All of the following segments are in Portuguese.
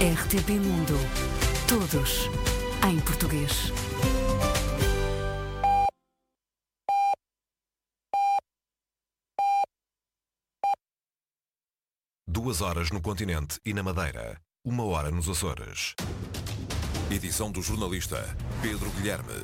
RTP Mundo. Todos em português. Duas horas no continente e na Madeira. 1 hora nos Açores. Edição do jornalista Pedro Guilherme.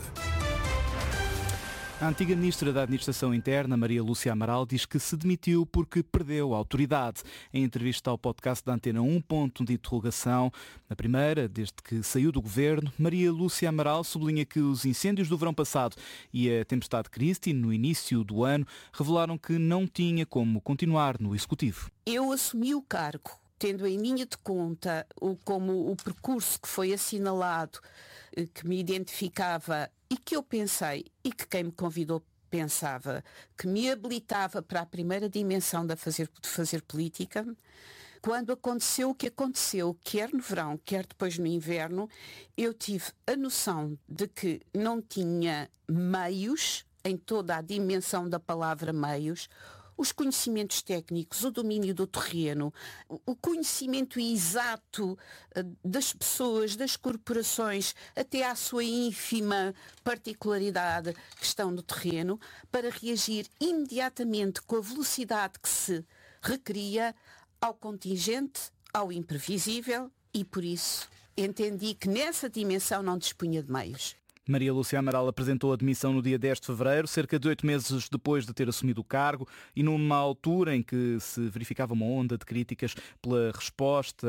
A antiga ministra da Administração Interna, Maria Lúcia Amaral, diz que se demitiu porque perdeu a autoridade. Em entrevista ao podcast da Antena 1, ponto de interrogação, na primeira, desde que saiu do governo, Maria Lúcia Amaral sublinha que os incêndios do verão passado e a tempestade Christine, no início do ano, revelaram que não tinha como continuar no Executivo. Eu assumi o cargo, tendo em linha de conta como o percurso que foi assinalado, que me identificava e que eu pensei, e que quem me convidou pensava, que me habilitava para a primeira dimensão de fazer política. Quando aconteceu o que aconteceu, quer no verão, quer depois no inverno, eu tive a noção de que não tinha meios, em toda a dimensão da palavra meios, os conhecimentos técnicos, o domínio do terreno, o conhecimento exato das pessoas, das corporações, até à sua ínfima particularidade que estão no terreno, para reagir imediatamente com a velocidade que se requeria ao contingente, ao imprevisível, e por isso entendi que nessa dimensão não dispunha de meios. Maria Lúcia Amaral apresentou a demissão no dia 10 de fevereiro, cerca de 8 meses depois de ter assumido o cargo e numa altura em que se verificava uma onda de críticas pela resposta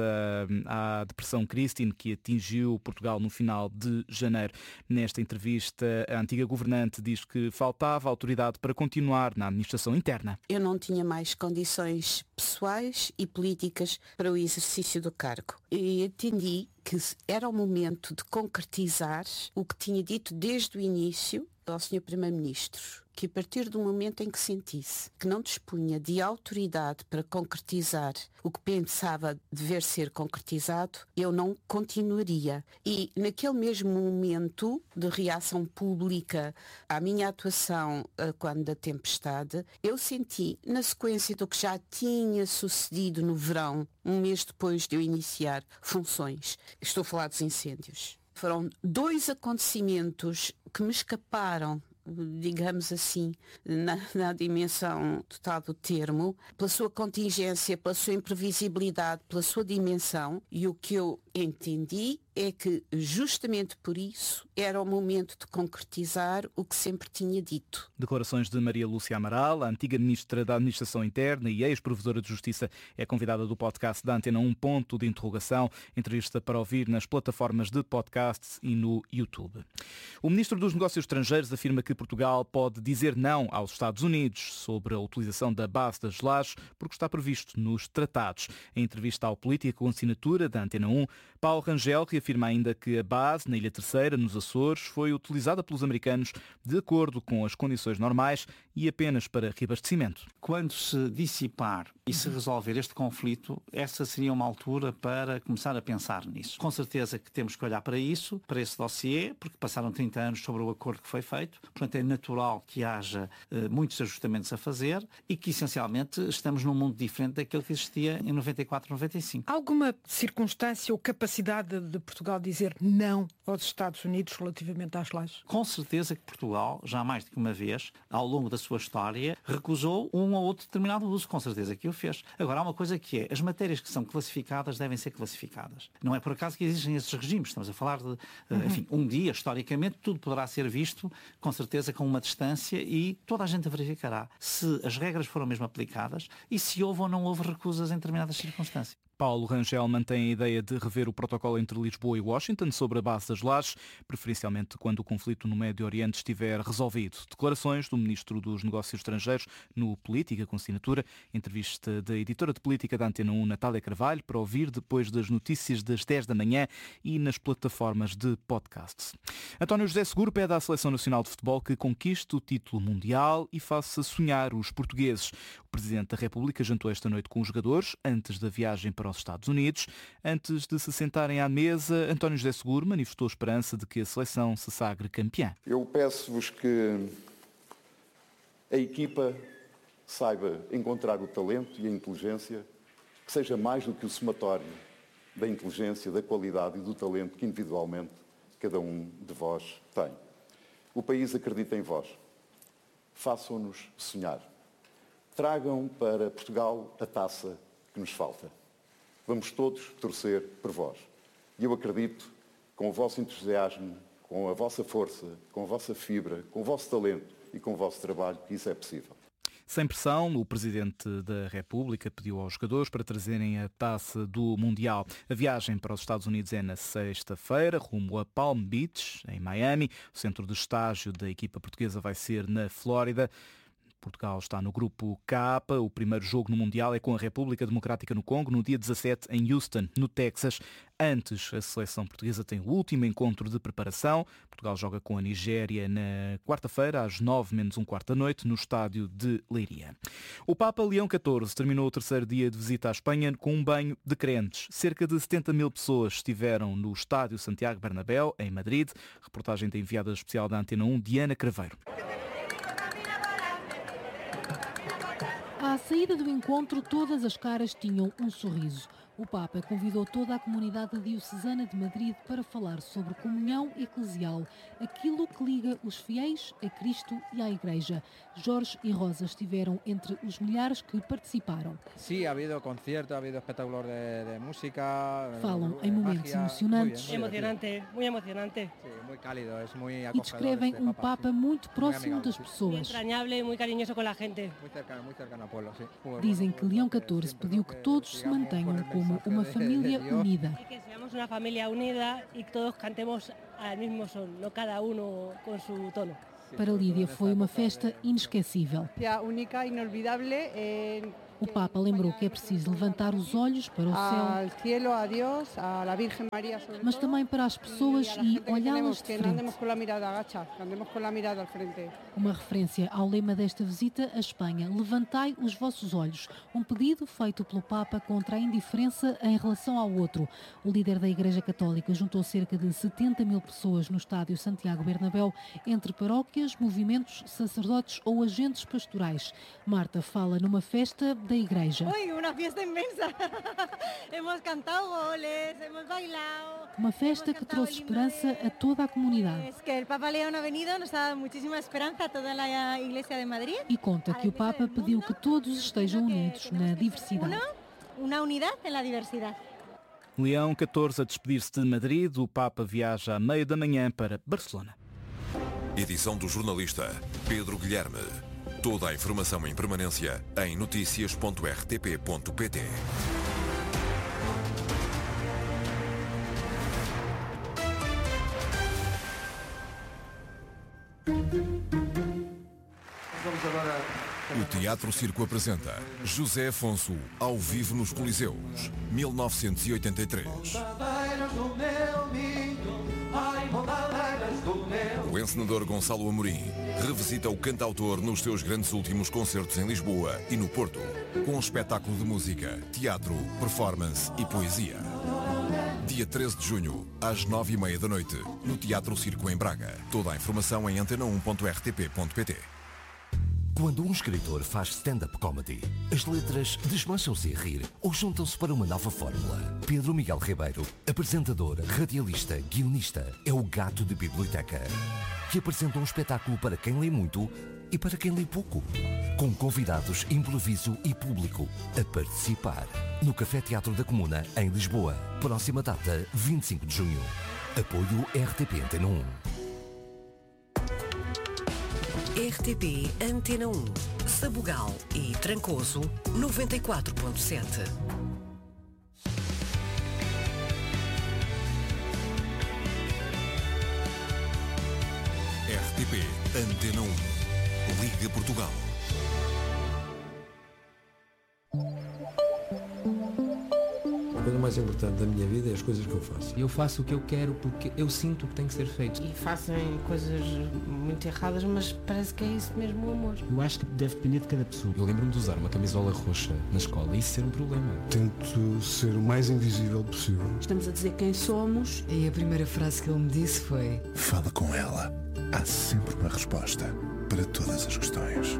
à depressão Christine que atingiu Portugal no final de janeiro. Nesta entrevista, a antiga governante diz que faltava autoridade para continuar na administração interna. Eu não tinha mais condições pessoais e políticas para o exercício do cargo. E entendi que era o momento de concretizar o que tinha dito desde o início ao Sr. Primeiro-Ministro, que a partir do momento em que sentisse que não dispunha de autoridade para concretizar o que pensava dever ser concretizado, eu não continuaria. E naquele mesmo momento de reação pública à minha atuação quando da tempestade, eu senti, na sequência do que já tinha sucedido no verão, um mês depois de eu iniciar funções, estou a falar dos incêndios. Foram 2 acontecimentos que me escaparam, digamos assim, na dimensão total do termo, pela sua contingência, pela sua imprevisibilidade, pela sua dimensão, e o que eu entendi é que justamente por isso era o momento de concretizar o que sempre tinha dito. Declarações de Maria Lúcia Amaral, a antiga ministra da Administração Interna e ex-provedora de Justiça, é convidada do podcast da Antena 1, ponto de interrogação, entrevista para ouvir nas plataformas de podcasts e no YouTube. O ministro dos Negócios Estrangeiros afirma que Portugal pode dizer não aos Estados Unidos sobre a utilização da base das Lajes, porque está previsto nos tratados. Em entrevista ao Política com assinatura da Antena 1, Paulo Rangel reafirma ainda que a base na Ilha Terceira, nos Açores, foi utilizada pelos americanos de acordo com as condições normais e apenas para reabastecimento. Quando se dissipar e se resolver este conflito, essa seria uma altura para começar a pensar nisso. Com certeza que temos que olhar para isso, para esse dossiê, porque passaram 30 anos sobre o acordo que foi feito, portanto é natural que haja muitos ajustamentos a fazer e que essencialmente estamos num mundo diferente daquele que existia em 94, 95. Alguma circunstância ou capacidade de Portugal dizer não aos Estados Unidos relativamente às lajes? Com certeza que Portugal, já mais do que uma vez, ao longo da sua história, recusou um ou outro determinado uso, com certeza que o fez. Agora, há uma coisa que é, as matérias que são classificadas devem ser classificadas. Não é por acaso que existem esses regimes, estamos a falar de, enfim, um dia, historicamente, tudo poderá ser visto, com certeza, com uma distância e toda a gente verificará se as regras foram mesmo aplicadas e se houve ou não houve recusas em determinadas circunstâncias. Paulo Rangel mantém a ideia de rever o protocolo entre Lisboa e Washington sobre a base das Lajes, preferencialmente quando o conflito no Médio Oriente estiver resolvido. Declarações do Ministro dos Negócios Estrangeiros no Política com assinatura, entrevista da editora de Política da Antena 1, Natália Carvalho, para ouvir depois das notícias das 10 da manhã e nas plataformas de podcast. António José Seguro pede à Seleção Nacional de Futebol que conquiste o título mundial e faça sonhar os portugueses. O Presidente da República jantou esta noite com os jogadores, antes da viagem para os Estados Unidos. Antes de se sentarem à mesa, António José Seguro manifestou esperança de que a seleção se sagre campeã. Eu peço-vos que a equipa saiba encontrar o talento e a inteligência, que seja mais do que o somatório da inteligência, da qualidade e do talento que individualmente cada um de vós tem. O país acredita em vós. Façam-nos sonhar. Tragam para Portugal a taça que nos falta. Vamos todos torcer por vós. E eu acredito, com o vosso entusiasmo, com a vossa força, com a vossa fibra, com o vosso talento e com o vosso trabalho, que isso é possível. Sem pressão, o Presidente da República pediu aos jogadores para trazerem a taça do Mundial. A viagem para os Estados Unidos é na sexta-feira, rumo a Palm Beach, em Miami. O centro de estágio da equipa portuguesa vai ser na Flórida. Portugal está no grupo K. O primeiro jogo no Mundial é com a República Democrática no Congo, no dia 17, em Houston, no Texas. Antes, a seleção portuguesa tem o último encontro de preparação. Portugal joga com a Nigéria na quarta-feira, às 9:15 da noite, no estádio de Leiria. O Papa Leão XIV terminou o terceiro dia de visita à Espanha com um banho de crentes. Cerca de 70 mil pessoas estiveram no estádio Santiago Bernabéu, em Madrid. Reportagem da enviada especial da Antena 1, Diana Craveiro. À saída do encontro, todas as caras tinham um sorriso. O Papa convidou toda a comunidade diocesana de Madrid para falar sobre comunhão eclesial, aquilo que liga os fiéis a Cristo e à Igreja. Jorge e Rosa estiveram entre os milhares que participaram. Sim, ha havido concerto, ha havido espetáculos de música. Falam em momentos emocionantes. Emocionante, muito emocionante. Sim, muito cálido, é muito e descrevem um Papa muito próximo das pessoas. Entrañable, muito carinhoso com a gente. Muito cercano ao pueblo, sim. Dizem que Leão XIV pediu que todos se mantenham como uma família unida. E que seamos uma família unida e que todos cantemos ao mesmo som, não cada um com seu tono. Para Lídia foi uma festa inesquecível. Única, inolvidável. O Papa lembrou que é preciso levantar os olhos para o céu, mas também para as pessoas e olhá-las de frente. Uma referência ao lema desta visita à Espanha, levantai os vossos olhos, um pedido feito pelo Papa contra a indiferença em relação ao outro. O líder da Igreja Católica juntou cerca de 70 mil pessoas no estádio Santiago Bernabéu, entre paróquias, movimentos, sacerdotes ou agentes pastorais. Marta fala numa festa da Igreja. Oi, uma festa imensa. Hemos cantado goles, hemos bailado. Uma festa que trouxe esperança a toda a comunidade. Es que el Papa León ha venido, nos ha dado muchísima esperanza a toda a Iglesia de Madrid. E conta que o Papa pediu que todos estejam unidos na diversidade. Uma unidade na diversidade. Leão XIV a despedir-se de Madrid. O Papa viaja à meia-da-manhã para Barcelona. Edição do jornalista Pedro Guilherme. Toda a informação em permanência em noticias.rtp.pt. O Teatro Circo apresenta José Afonso, ao vivo nos Coliseus, 1983. O encenador Gonçalo Amorim revisita o cantautor nos seus grandes últimos concertos em Lisboa e no Porto, com um espetáculo de música, teatro, performance e poesia. Dia 13 de junho, às 9:30 da noite, no Teatro Circo em Braga. Toda a informação em antena1.rtp.pt. Quando um escritor faz stand-up comedy, as letras desmancham-se a rir ou juntam-se para uma nova fórmula. Pedro Miguel Ribeiro, apresentador, radialista, guionista, é o gato de biblioteca, que apresenta um espetáculo para quem lê muito e para quem lê pouco. Com convidados, improviso e público a participar. No Café Teatro da Comuna, em Lisboa. Próxima data, 25 de junho. Apoio RTP Antena 1. RTP Antena 1, Sabugal e Trancoso, 94.7. RTP Antena 1. Liga Portugal. A coisa mais importante da minha vida é as coisas que eu faço. Eu faço o que eu quero porque eu sinto que tem que ser feito. E fazem coisas muito erradas, mas parece que é isso mesmo o amor. Eu acho que deve depender de cada pessoa. Eu lembro-me de usar uma camisola roxa na escola e isso ser um problema. Tento ser o mais invisível possível. Estamos a dizer quem somos. E a primeira frase que ele me disse foi: fala com ela. Há sempre uma resposta para todas as questões.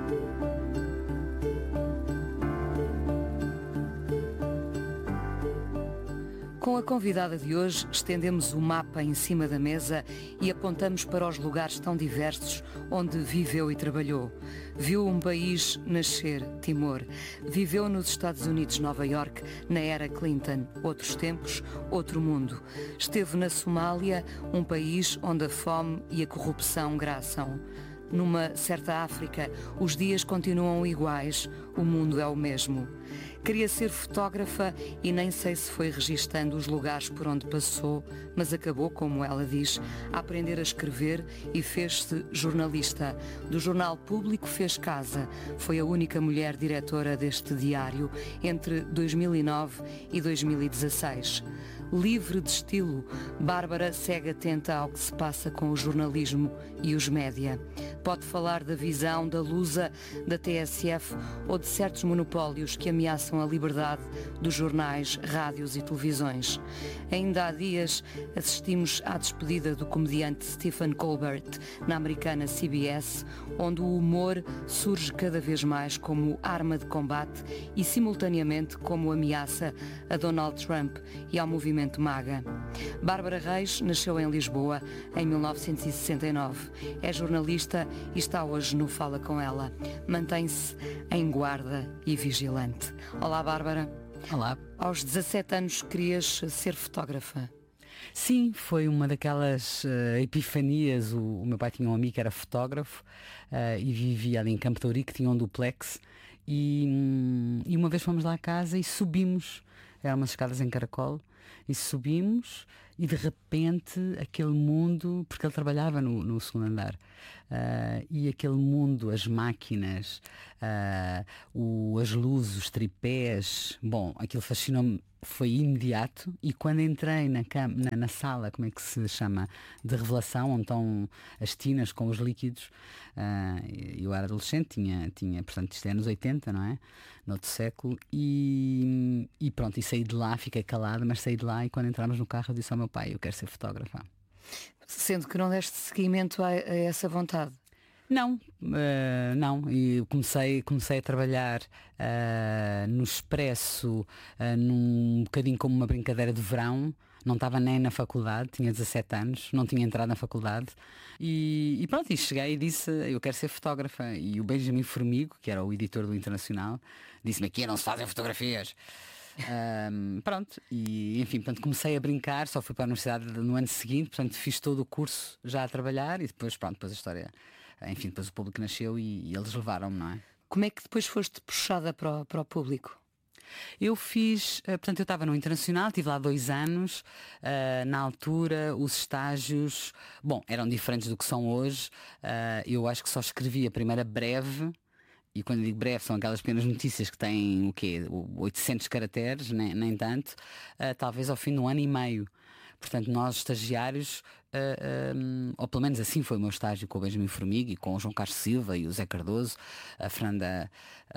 Com a convidada de hoje, estendemos o mapa em cima da mesa e apontamos para os lugares tão diversos onde viveu e trabalhou. Viu um país nascer, Timor. Viveu nos Estados Unidos, Nova York, na era Clinton. Outros tempos, outro mundo. Esteve na Somália, um país onde a fome e a corrupção graçam. Numa certa África, os dias continuam iguais, o mundo é o mesmo. Queria ser fotógrafa e nem sei se foi registando os lugares por onde passou, mas acabou, como ela diz, a aprender a escrever e fez-se jornalista. Do Jornal Público fez casa. Foi a única mulher diretora deste diário entre 2009 e 2016. Livre de estilo, Bárbara segue atenta ao que se passa com o jornalismo e os média. Pode falar da visão da Lusa, da TSF ou de certos monopólios que ameaçam a liberdade dos jornais, rádios e televisões. Ainda há dias assistimos à despedida do comediante Stephen Colbert na americana CBS, onde o humor surge cada vez mais como arma de combate e simultaneamente como ameaça a Donald Trump e ao movimento MAGA. Bárbara Reis nasceu em Lisboa em 1969. É jornalista e está hoje no Fala Com Ela. Mantém-se em guarda e vigilante. Olá, Bárbara. Olá. Aos 17 anos querias ser fotógrafa? Sim, foi uma daquelas epifanias. O meu pai tinha um amigo que era fotógrafo e vivia ali em Campo de Ourique, que tinha um duplex e uma vez fomos lá à casa e subimos, eram umas escadas em caracol, e subimos e de repente aquele mundo, porque ele trabalhava no segundo andar, e aquele mundo, as máquinas, as luzes, os tripés, bom, aquilo fascinou-me, foi imediato. E quando entrei na sala, como é que se chama, de revelação, onde estão as tinas com os líquidos, eu era adolescente, tinha, portanto isto é anos 80, não é? No outro século, e pronto, e saí de lá, fiquei calada, mas saí de lá e quando entramos no carro eu disse ao meu pai, eu quero ser fotógrafa. Sendo que não deste seguimento a essa vontade? Não, e comecei a trabalhar no Expresso, num bocadinho como uma brincadeira de verão. Não estava nem na faculdade, tinha 17 anos, não tinha entrado na faculdade e pronto, e cheguei e disse, eu quero ser fotógrafa. E o Benjamin Formigo, que era o editor do Internacional, disse-me, aqui não se fazem fotografias. Pronto, e enfim, portanto, comecei a brincar, só fui para a universidade no ano seguinte, portanto fiz todo o curso já a trabalhar e depois a história, enfim, depois o público nasceu e eles levaram-me, não é? Como é que depois foste puxada para o público? Eu fiz, portanto eu estava no Internacional, estive lá 2 anos, na altura os estágios, bom, eram diferentes do que são hoje, eu acho que só escrevi a primeira breve, e quando digo breve são aquelas pequenas notícias que têm, 800 caracteres, nem tanto, talvez ao fim de 1 ano e meio. Portanto, nós estagiários, ou pelo menos assim foi o meu estágio com o Benjamin Formiga e com o João Carlos Silva e o Zé Cardoso, a Fernanda,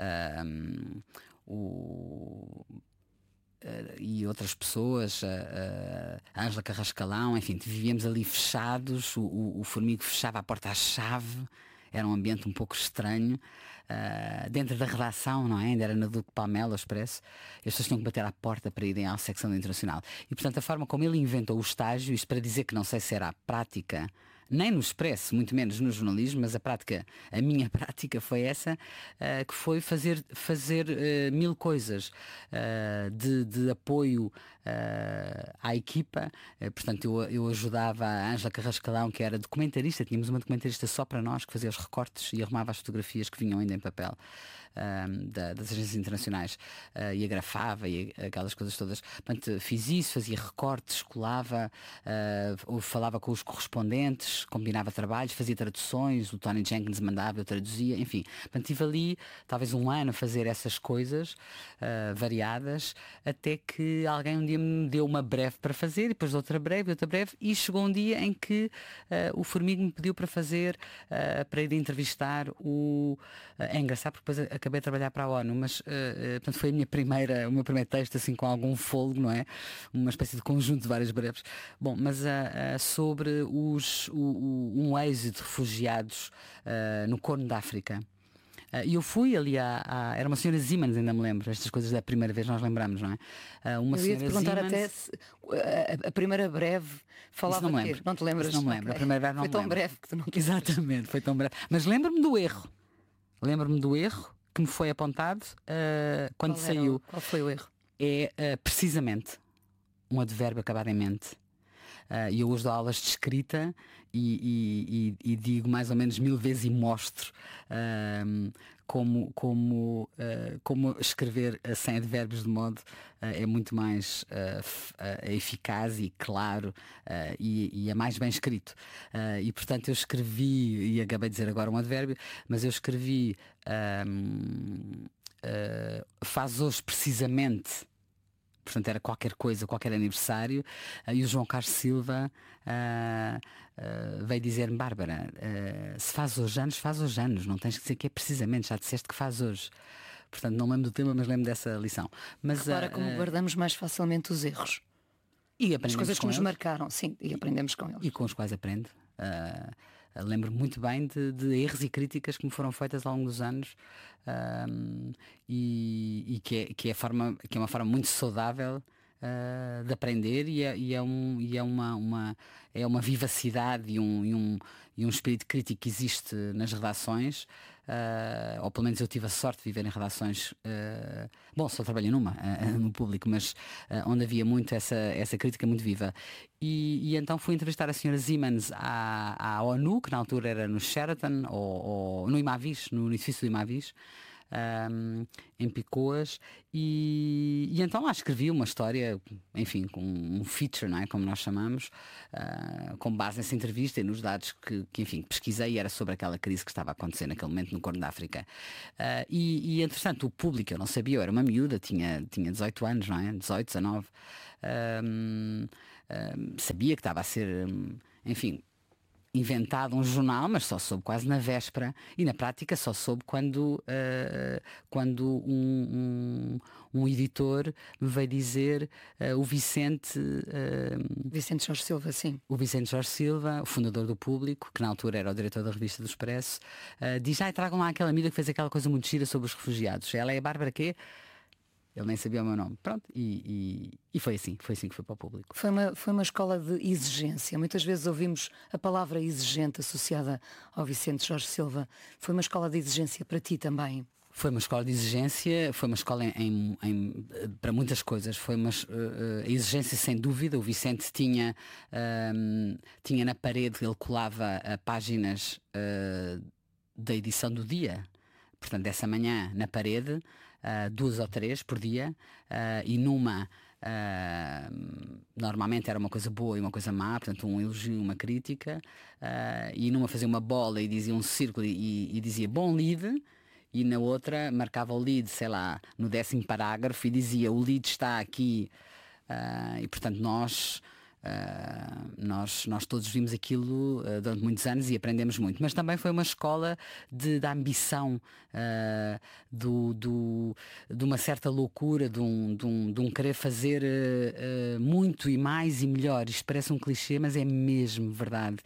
e outras pessoas, a Ângela Carrascalão, enfim, vivíamos ali fechados, o Formigo fechava a porta à chave, era um ambiente um pouco estranho, dentro da redação, não é? Ainda era na Duque Palmela, o Expresso, e as pessoas tinham que bater à porta para irem à secção do Internacional. E portanto a forma como ele inventou o estágio, isto para dizer que não sei se era a prática, nem no Expresso, muito menos no jornalismo, mas a minha prática foi essa, que foi fazer 1000 coisas de apoio à equipa. Portanto, eu ajudava a Ângela Carrascalão, que era documentarista, tínhamos uma documentarista só para nós, que fazia os recortes e arrumava as fotografias que vinham ainda em papel das agências internacionais, e agrafava e aquelas coisas todas. Portanto, fiz isso, fazia recortes, colava, falava com os correspondentes, combinava trabalhos, fazia traduções, o Tony Jenkins mandava, eu traduzia, enfim. Portanto, estive ali talvez 1 ano a fazer essas coisas variadas, até que alguém um dia me deu uma breve para fazer, e depois outra breve, e chegou um dia em que o Formigo me pediu para fazer, para ir entrevistar é engraçado porque depois acabei de trabalhar para a ONU, mas portanto, foi o meu primeiro texto assim com algum fôlego, não é? Uma espécie de conjunto de várias breves. Bom, mas sobre um êxodo de refugiados no Corno da África. E eu fui ali era uma senhora Siemens, ainda me lembro, estas coisas da primeira vez nós lembramos, não é? Eu ia te perguntar Siemens, até a primeira breve falava não me quê? lembro. Não te lembras? Isso não me lembro. A primeira breve não foi me tão lembro. breve que tu não te Exatamente, foi tão breve. Mas lembro-me do erro. Lembro-me do erro que me foi apontado quando saiu. Qual foi o erro? É precisamente um advérbio acabado em mente. E eu hoje dou aulas de escrita e digo mais ou menos 1000 vezes e mostro como escrever sem advérbios de modo é muito mais eficaz e claro e é mais bem escrito. E portanto eu escrevi, e acabei de dizer agora um advérbio, mas eu escrevi faz hoje precisamente. Portanto, era qualquer coisa, qualquer aniversário. E o João Carlos Silva veio dizer-me: Bárbara, se faz hoje anos, não tens que dizer que é precisamente, já disseste que faz hoje. Portanto, não lembro do tema, mas lembro dessa lição. Mas, repara como guardamos mais facilmente os erros. E aprendemos as coisas que nos eles. Marcaram, sim, e aprendemos com eles. E com os quais aprendo. Lembro muito bem de erros e críticas que me foram feitas ao longo dos anos e que é uma forma muito saudável de aprender e é uma vivacidade e um espírito crítico que existe nas redações, ou pelo menos eu tive a sorte de viver em redações, só trabalhei no público, mas onde havia muito essa crítica muito viva. E então fui entrevistar a senhora Siemens à ONU, que na altura era no Sheraton, ou no Imavis, no edifício do Imavis, em Picoas, e então lá escrevi uma história, enfim, com um feature, não é? Como nós chamamos, com base nessa entrevista e nos dados que enfim, pesquisei, e era sobre aquela crise que estava a acontecer naquele momento no Corno da África. E entretanto o público, eu não sabia, eu era uma miúda, tinha 18 anos, não é? 18, 19, sabia que estava a ser, enfim, inventado um jornal, mas só soube quase na véspera, e na prática só soube quando um editor me veio dizer, o Vicente Jorge Silva, sim. O Vicente Jorge Silva, o fundador do Público, que na altura era o diretor da revista do Expresso, diz: tragam lá aquela amiga que fez aquela coisa muito gira sobre os refugiados. Ela é a Bárbara quê? Ele nem sabia o meu nome. Pronto, e foi assim que foi para o Público. Foi uma escola de exigência. Muitas vezes ouvimos a palavra exigente associada ao Vicente Jorge Silva. Foi uma escola de exigência para ti também? Foi uma escola de exigência, foi uma escola para muitas coisas. Foi a exigência, sem dúvida. O Vicente tinha na parede, ele colava páginas da edição do dia. Portanto, dessa manhã na parede, 2 ou 3 por dia, e numa normalmente era uma coisa boa e uma coisa má, portanto um elogio, uma crítica, e numa fazia uma bola e dizia um círculo e dizia bom lead, e na outra marcava o lead, sei lá, no 10º parágrafo, e dizia o lead está aqui, e portanto nós todos vimos aquilo durante muitos anos e aprendemos muito, mas também foi uma escola da ambição, de uma certa loucura, de um querer fazer muito e mais e melhor. Isto parece um clichê, mas é mesmo verdade.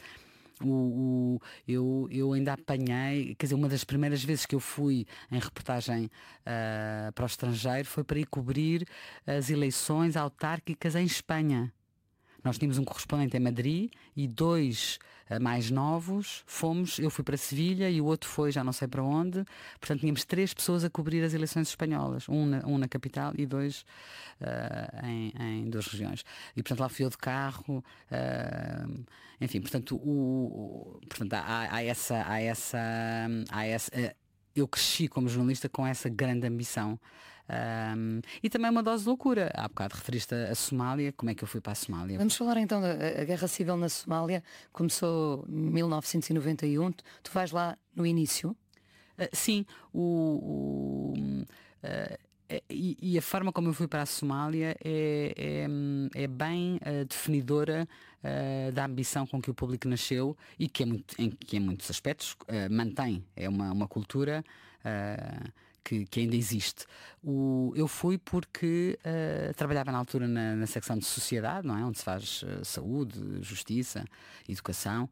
Eu ainda apanhei, quer dizer, uma das primeiras vezes que eu fui em reportagem para o estrangeiro foi para ir cobrir as eleições autárquicas em Espanha. Nós tínhamos um correspondente em Madrid e 2 mais novos eu fui para Sevilha e o outro foi já não sei para onde. Portanto, tínhamos 3 pessoas a cobrir as eleições espanholas, um na capital e 2 em 2 regiões. E portanto lá fui eu de carro, enfim, portanto, há essa eu cresci como jornalista com essa grande ambição. E também uma dose de loucura. Há bocado referiste a Somália. Como é que eu fui para a Somália? Vamos falar então da Guerra Civil na Somália. Começou em 1991. Tu vais lá no início? Sim. E a forma como eu fui para a Somália é bem definidora da ambição com que o Público nasceu e que em muitos aspectos mantém. É uma cultura que ainda existe. Eu fui porque trabalhava na altura na secção de sociedade, não é? Onde se faz saúde, justiça, educação,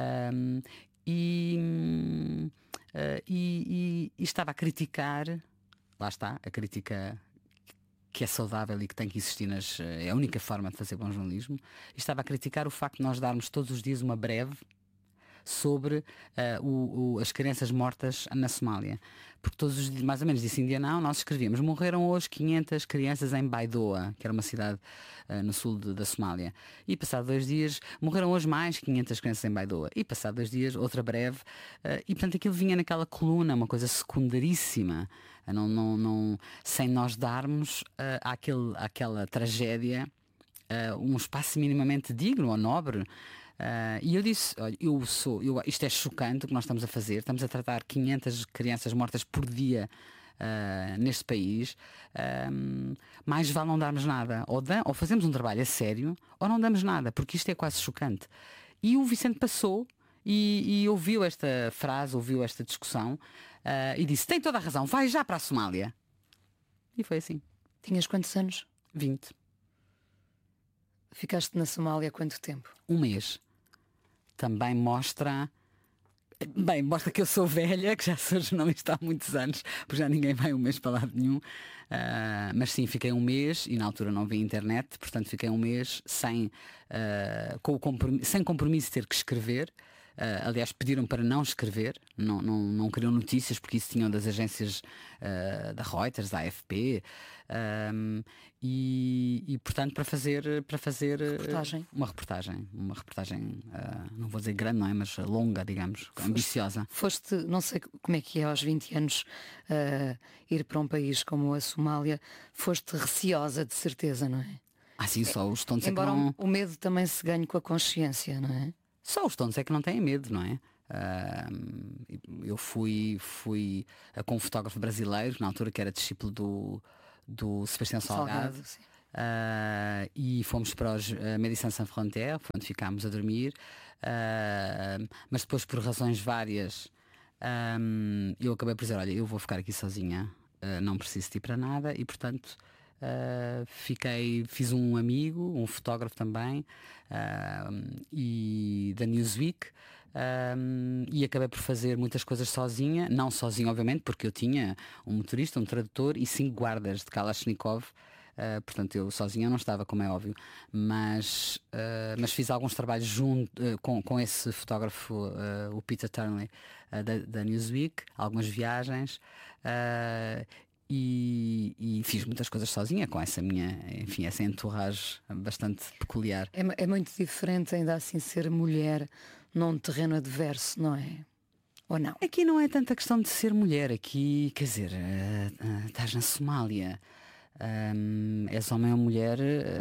e estava a criticar, lá está, a crítica que é saudável e que tem que existir é a única forma de fazer bom jornalismo, e estava a criticar o facto de nós darmos todos os dias uma breve sobre as crianças mortas na Somália. Porque todos os dias, mais ou menos disse em dia não, nós escrevíamos: morreram hoje 500 crianças em Baidoa, que era uma cidade no sul da Somália. E passado 2 dias, morreram hoje mais 500 crianças em Baidoa. E passado 2 dias, outra breve. E portanto aquilo vinha naquela coluna, uma coisa secundaríssima. Sem nós darmos àquela tragédia um espaço minimamente digno ou nobre. E eu disse: olha, isto é chocante o que nós estamos a fazer. Estamos a tratar 500 crianças mortas por dia neste país. Mais vale não darmos nada. Ou fazemos um trabalho a sério, ou não damos nada, porque isto é quase chocante. E o Vicente passou e ouviu esta frase, ouviu esta discussão, e disse: tem toda a razão, vai já para a Somália. E foi assim. Tinhas quantos anos? 20. Ficaste na Somália quanto tempo? 1 mês. Também mostra que eu sou velha, que já sou jornalista há muitos anos, porque já ninguém vai 1 mês para lado nenhum. Mas sim, fiquei 1 mês, e na altura não havia internet, portanto fiquei 1 mês sem compromisso de ter que escrever. Aliás, pediram para não escrever, não queriam notícias, porque isso tinham das agências da Reuters, da AFP, e portanto para fazer uma reportagem, não vou dizer grande, não é, mas longa, digamos, ambiciosa. Foste, não sei como é que é aos 20 anos ir para um país como a Somália, foste receosa, de certeza, não é? Sim, só os tontos embora é que não... o medo também se ganhe com a consciência, não é? Só os tontos é que não têm medo, não é? Eu fui com um fotógrafo brasileiro, na altura, que era discípulo do Sebastião Salgado. E fomos para os Médecins Sans Frontières, onde ficámos a dormir. Mas depois, por razões várias, eu acabei por dizer: olha, eu vou ficar aqui sozinha, não preciso de ir para nada. E portanto fiz um amigo, um fotógrafo também, e da Newsweek, e acabei por fazer muitas coisas sozinha. Não sozinha, obviamente, porque eu tinha um motorista, um tradutor e 5 guardas de Kalashnikov. Portanto, eu sozinha não estava, como é óbvio, mas fiz alguns trabalhos junto com esse fotógrafo, o Peter Turnley, da Newsweek, algumas viagens, e fiz muitas coisas sozinha com essa minha, enfim, essa entourage bastante peculiar. É muito diferente ainda assim ser mulher num terreno adverso, não é? Ou não? Aqui não é tanta questão de ser mulher. Aqui, quer dizer, estás na Somália, és homem ou mulher,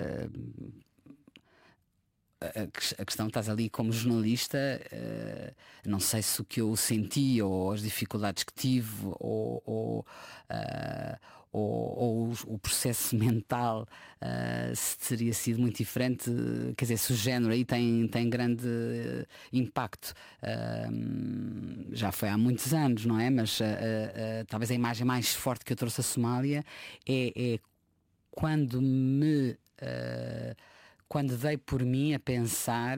a questão, estás ali como jornalista, não sei se o que eu senti ou as dificuldades que tive ou o processo mental se teria sido muito diferente. Quer dizer, se o género aí tem grande impacto, já foi há muitos anos, não é? Mas talvez a imagem mais forte que eu trouxe à Somália é quando dei por mim a pensar: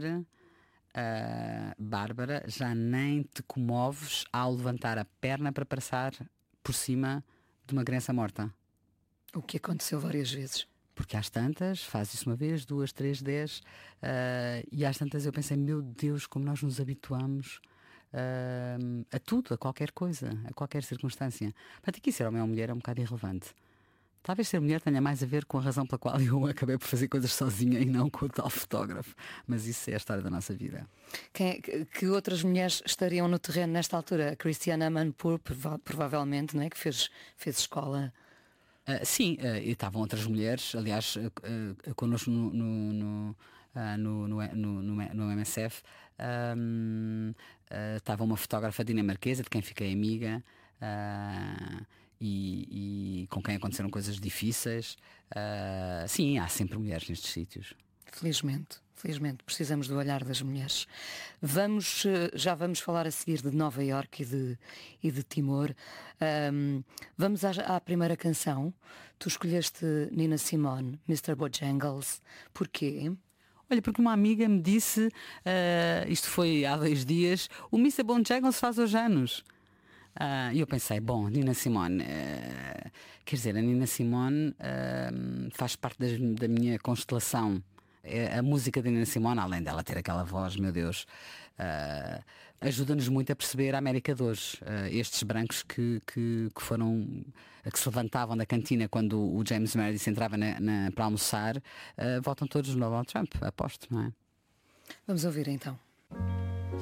Bárbara, já nem te comoves ao levantar a perna para passar por cima de uma criança morta. O que aconteceu várias vezes. Porque às tantas, faz isso 1 vez, 2, 3, 10, e às tantas eu pensei: meu Deus, como nós nos habituamos a tudo, a qualquer coisa, a qualquer circunstância. Portanto, aqui ser homem ou mulher é um bocado irrelevante. Talvez ser mulher tenha mais a ver com a razão pela qual eu acabei por fazer coisas sozinha e não com o tal fotógrafo. Mas isso é a história da nossa vida. Que outras mulheres estariam no terreno nesta altura? A Christiane Amanpour, provavelmente, não é? Que fez escola. Sim, e estavam outras mulheres, aliás, connosco no MSF. Estava uma fotógrafa dinamarquesa, de quem fiquei amiga. E com quem aconteceram coisas difíceis. Sim, há sempre mulheres nestes sítios. Felizmente precisamos do olhar das mulheres. Já vamos falar a seguir de Nova Iorque e de Timor. Vamos à primeira canção. Tu escolheste Nina Simone, Mr. Bojangles. Porquê? Olha, porque uma amiga me disse, isto foi há 2 dias, o Mr. Bojangles faz hoje anos. E eu pensei, bom, Nina Simone, quer dizer, a Nina Simone faz parte da minha constelação. A música de Nina Simone, além dela ter aquela voz, meu Deus, ajuda-nos muito a perceber a América de hoje. Estes brancos que se levantavam da cantina quando o James Meredith entrava para almoçar, votam todos no Donald Trump, aposto, não é? Vamos ouvir então.